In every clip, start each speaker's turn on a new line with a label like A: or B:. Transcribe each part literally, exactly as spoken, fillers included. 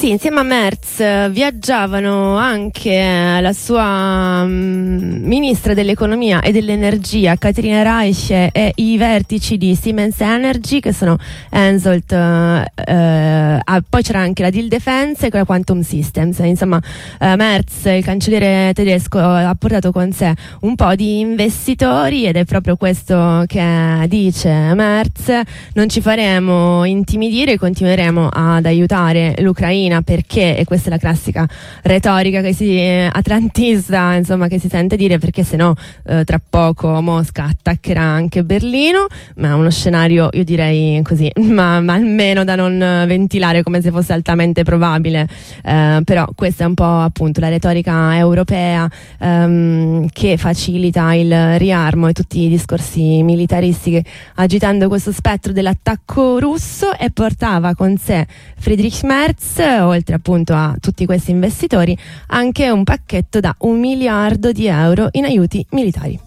A: Sì, insieme a Merz viaggiavano anche la sua um, ministra dell'economia e dell'energia Katrina Reich e i vertici di Siemens Energy, che sono Hensoldt, uh, uh, ah, poi c'era anche la Deal Defense e la Quantum Systems. Insomma, uh, Merz, il cancelliere tedesco, ha portato con sé un po' di investitori ed è proprio questo che dice Merz: non ci faremo intimidire, continueremo ad aiutare l'Ucraina perché, e questa è la classica retorica che si eh, atlantista, insomma, che si sente dire, perché sennò eh, tra poco Mosca attaccherà anche Berlino, ma uno scenario, io direi così, ma, ma almeno da non ventilare come se fosse altamente probabile, eh, però questa è un po' appunto la retorica europea ehm, che facilita il riarmo e tutti i discorsi militaristici, agitando questo spettro dell'attacco russo, e portava con sé Friedrich Merz, oltre appunto a tutti questi investitori, anche un pacchetto da un miliardo di euro in aiuti militari.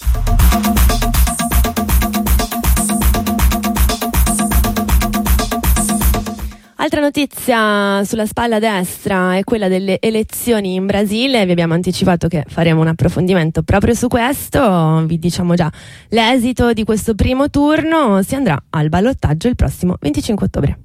A: Altra notizia sulla spalla destra è quella delle elezioni in Brasile. Vi abbiamo anticipato che faremo un approfondimento proprio su questo. Vi diciamo già l'esito di questo primo turno: si andrà al ballottaggio il prossimo venticinque ottobre.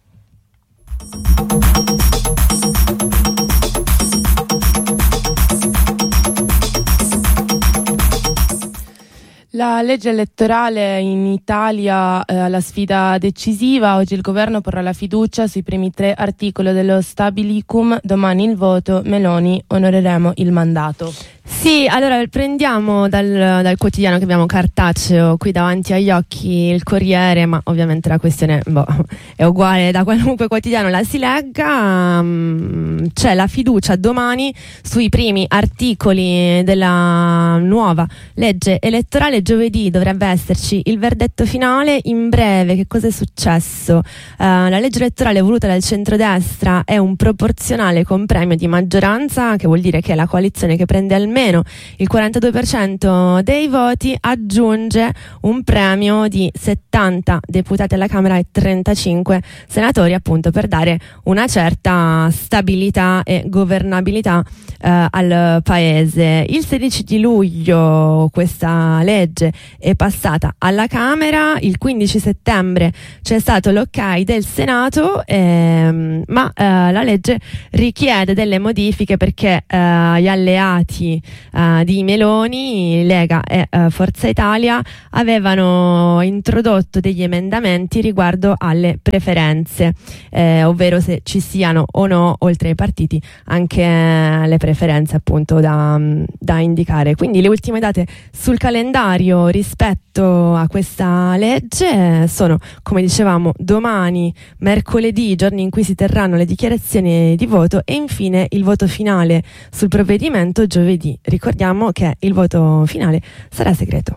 B: La legge elettorale in Italia è eh, alla sfida decisiva. Oggi il governo porrà la fiducia sui primi tre articoli dello Stabilicum, domani il voto, Meloni onoreremo il mandato.
A: Sì, allora prendiamo dal, dal quotidiano che abbiamo cartaceo qui davanti agli occhi, il Corriere, ma ovviamente la questione boh, è uguale da qualunque quotidiano la si legga. Um, c'è la fiducia domani sui primi articoli della nuova legge elettorale. Giovedì dovrebbe esserci il verdetto finale. In breve, che cosa è successo? Uh, la legge elettorale voluta dal centrodestra è un proporzionale con premio di maggioranza, che vuol dire che la coalizione che prende almeno il quarantadue per cento dei voti aggiunge un premio di settanta deputati alla Camera e trentacinque senatori, appunto per dare una certa stabilità e governabilità eh, al paese. Il sedici di luglio questa legge è passata alla Camera, il quindici settembre c'è stato l'ok del Senato, ehm, ma eh, la legge richiede delle modifiche perché eh, gli alleati Uh, di Meloni, Lega e uh, Forza Italia, avevano introdotto degli emendamenti riguardo alle preferenze, eh, ovvero se ci siano o no, oltre ai partiti, anche eh, le preferenze appunto da, da indicare. Quindi le ultime date sul calendario rispetto a questa legge sono, come dicevamo, domani, mercoledì, giorni in cui si terranno le dichiarazioni di voto, e infine il voto finale sul provvedimento giovedì. Ricordiamo che il voto finale sarà segreto.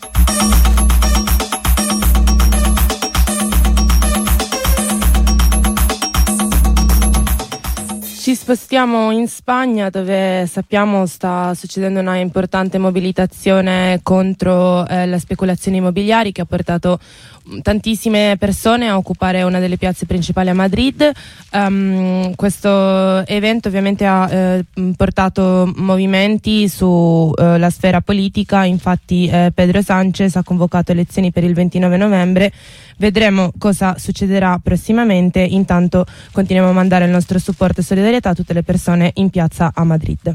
B: Ci spostiamo in Spagna, dove sappiamo sta succedendo una importante mobilitazione contro eh, le speculazioni immobiliari, che ha portato tantissime persone a occupare una delle piazze principali a Madrid. Um, questo evento ovviamente ha eh, portato movimenti sulla eh, sfera politica. Infatti eh, Pedro Sánchez ha convocato elezioni per il ventinove novembre. Vedremo cosa succederà prossimamente. Intanto continuiamo a mandare il nostro supporto e solidarietà a tutte le persone in piazza a Madrid.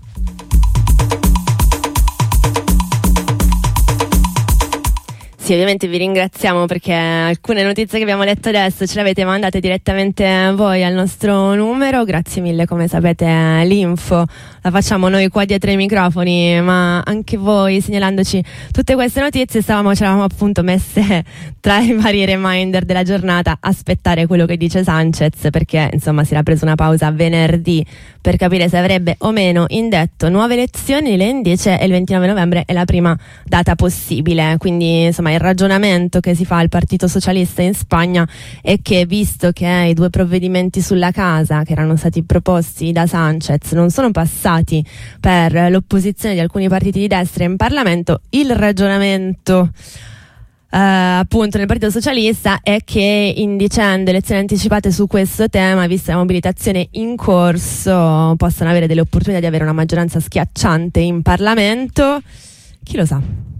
A: Sì, ovviamente vi ringraziamo perché alcune notizie che abbiamo letto adesso ce le avete mandate direttamente voi al nostro numero. Grazie mille, come sapete l'info la facciamo noi qua dietro i microfoni, ma anche voi segnalandoci tutte queste notizie. Stavamo, ce l'avevamo appunto messe tra i vari reminder della giornata, aspettare quello che dice Sánchez, perché insomma si era preso una pausa venerdì per capire se avrebbe o meno indetto nuove elezioni. Lei invece il ventinove novembre è la prima data possibile, quindi insomma il ragionamento che si fa al Partito Socialista in Spagna è che, visto che i due provvedimenti sulla casa che erano stati proposti da Sánchez non sono passati per l'opposizione di alcuni partiti di destra in Parlamento, il ragionamento appunto nel Partito Socialista è che indicendo elezioni anticipate su questo tema, vista la mobilitazione in corso, possano avere delle opportunità di avere una maggioranza schiacciante in Parlamento. Chi lo sa?